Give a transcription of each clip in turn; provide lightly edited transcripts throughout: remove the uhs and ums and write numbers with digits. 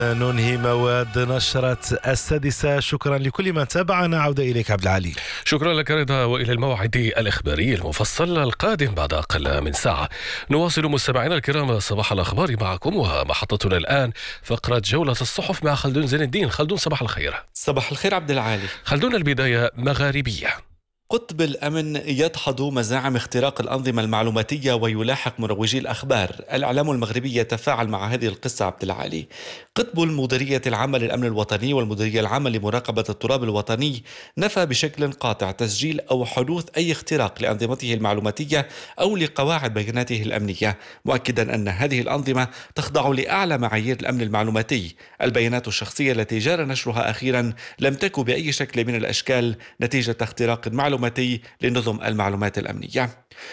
ننهي مواد نشرة السادسة. شكرا لكل من تابعنا. عودة إليك عبد العالي. شكرا لك رضا، وإلى الموعد الإخباري المفصل القادم بعد أقل من ساعة. نواصل مستمعينا الكرام صباح الأخبار معكم، ومحطتنا الآن فقرة جولة الصحف مع خلدون زين الدين. خلدون، صباح الخير. صباح الخير عبد العالي. خلدون، البداية مغاربية. قطب الأمن يدحض مزاعم اختراق الأنظمة المعلوماتية ويلاحق مروجي الأخبار. الإعلام المغربي يتفاعل مع هذه القصة عبد العالي. قطب المديرية العامة للأمن الوطني والمديرية العامة لمراقبة التراب الوطني نفى بشكل قاطع تسجيل أو حدوث أي اختراق لأنظمته المعلوماتية أو لقواعد بياناته الأمنية، مؤكدا أن هذه الأنظمة تخضع لأعلى معايير الأمن المعلوماتي. البيانات الشخصية التي جرى نشرها أخيرا لم تكن بأي شكل من الأشكال نتيجة اختراق معلوماتي لنظم المعلومات الأمنية.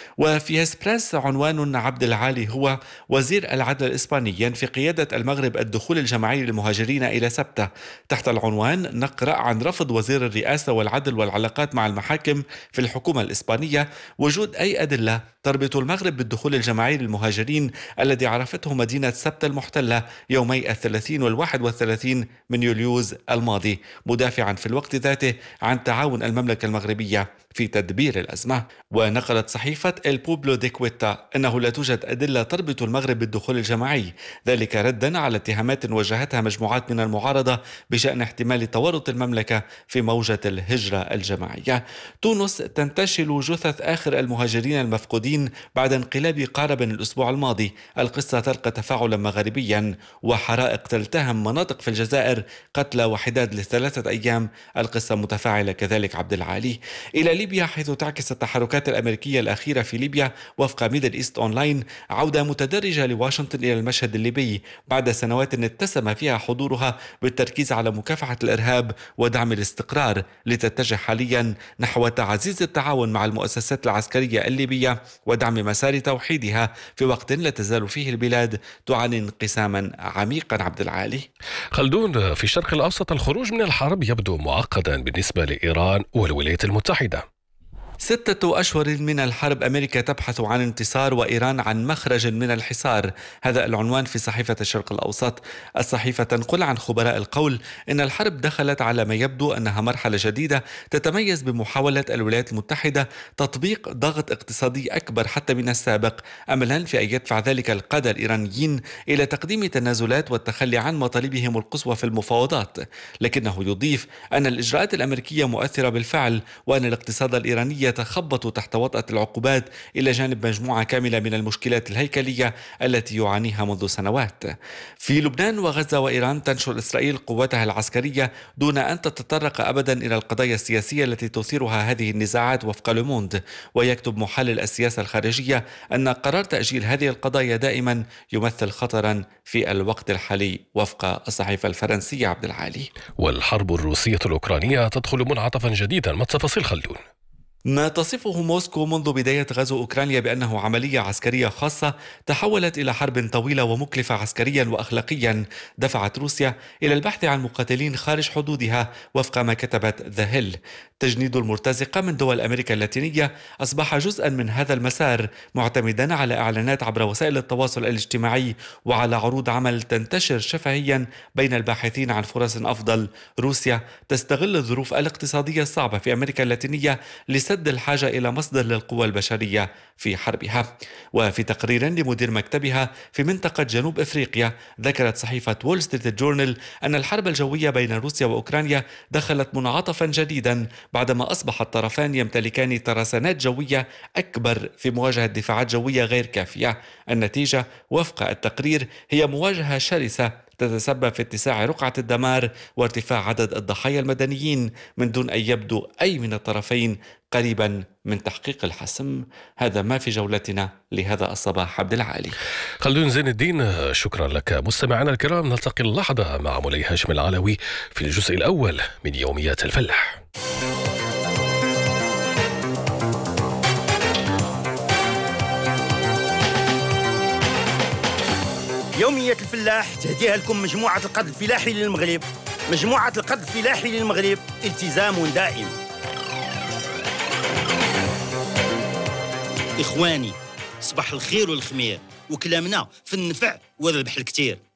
وفي إسبريس عنوان عبد العالي هو: وزير العدل الإسباني ينفي قيادة المغرب الدخول الجماعي للمهاجرين إلى سبتة. تحت العنوان نقرأ عن رفض وزير الرئاسة والعدل والعلاقات مع المحاكم في الحكومة الإسبانية وجود أي أدلة تربط المغرب بالدخول الجماعي للمهاجرين الذي عرفته مدينة سبتة المحتلة يومي 30 و31 من يوليوز الماضي، مدافعا في الوقت ذاته عن تعاون المملكة المغربية في تدبير الأزمة. ونقلت صحيفة البوبلو دي كويتا أنه لا توجد أدلة تربط المغرب بالدخول الجماعي، ذلك ردا على اتهامات وجهتها مجموعات من المعارضة بشأن احتمال تورط المملكة في موجة الهجرة الجماعية. تونس تنتشل جثث آخر المهاجرين المفقودين بعد انقلاب قاربن الأسبوع الماضي. القصة تلقى تفاعلا مغربيا، وحرائق تلتهم مناطق في الجزائر، قتلى وحداد ل3 أيام. القصة متفاعلة كذلك عبد العالي. إلى ليبيا، حيث تعكس التحركات الأمريكية الأخيرة في ليبيا وفق ميدل إيست أونلاين عودة متدرجة لواشنطن إلى المشهد الليبي بعد سنوات اتسم فيها حضورها بالتركيز على مكافحة الإرهاب ودعم الاستقرار، لتتجه حاليا نحو تعزيز التعاون مع المؤسسات العسكرية الليبية ودعم مسار توحيدها في وقت لا تزال فيه البلاد تعاني انقساما عميقا عبد العالي. خلدون، في الشرق الأوسط الخروج من الحرب يبدو معقدا بالنسبة لإيران والولايات المتحدة. 6 أشهر من الحرب، أمريكا تبحث عن انتصار وإيران عن مخرج من الحصار. هذا العنوان في صحيفة الشرق الأوسط. الصحيفة تنقل عن خبراء القول أن الحرب دخلت على ما يبدو أنها مرحلة جديدة تتميز بمحاولة الولايات المتحدة تطبيق ضغط اقتصادي أكبر حتى من السابق، أملا في أن يدفع ذلك القادة الإيرانيين إلى تقديم تنازلات والتخلي عن مطالبهم القصوى في المفاوضات. لكنه يضيف أن الإجراءات الأمريكية مؤثرة بالفعل، وأن الاقتصاد الإيراني يتخبط تحت وطأة العقوبات إلى جانب مجموعة كاملة من المشكلات الهيكلية التي يعانيها منذ سنوات. في لبنان وغزة وإيران تنشر إسرائيل قوتها العسكرية دون أن تتطرق أبدا إلى القضايا السياسية التي تثيرها هذه النزاعات وفق لوموند. ويكتب محلل السياسة الخارجية أن قرار تأجيل هذه القضايا دائما يمثل خطرا في الوقت الحالي وفق الصحيفة الفرنسية عبد العالي. والحرب الروسية الأوكرانية تدخل منعطفا جديدا، ما التفاصيل خلدون؟ ما تصفه موسكو منذ بداية غزو أوكرانيا بأنه عملية عسكرية خاصة تحولت إلى حرب طويلة ومكلفة عسكريا وأخلاقيا دفعت روسيا إلى البحث عن مقاتلين خارج حدودها وفق ما كتبت ذا هيل. تجنيد المرتزقة من دول أمريكا اللاتينية أصبح جزءا من هذا المسار، معتمدا على إعلانات عبر وسائل التواصل الاجتماعي وعلى عروض عمل تنتشر شفهيا بين الباحثين عن فرص أفضل. روسيا تستغل الظروف الاقتصادية الصعبة في أمريكا اللاتينية لسد الحاجة إلى مصدر للقوى البشرية في حربها. وفي تقرير لمدير مكتبها في منطقة جنوب إفريقيا، ذكرت صحيفة وول ستريت جورنال أن الحرب الجوية بين روسيا وأوكرانيا دخلت منعطفا جديدا بعدما أصبح الطرفان يمتلكان ترسانات جوية أكبر في مواجهة دفاعات جوية غير كافية. النتيجة وفق التقرير هي مواجهة شرسة تتسبب في اتساع رقعة الدمار وارتفاع عدد الضحايا المدنيين من دون أن يبدو أي من الطرفين قريبا من تحقيق الحسم. هذا ما في جولتنا لهذا الصباح عبد العالي. خلدون زين الدين، شكرا لك. مستمعينا الكرام، نلتقي اللحظة مع مولاي هاشم العلوي في الجزء الأول من يوميات الفلاح. يومية الفلاح تهديها لكم مجموعة القد الفلاحي للمغرب. مجموعة القد الفلاحي للمغرب، التزام دائم. إخواني، صباح الخير والخمير، وكلامنا في النفع والربح الكتير.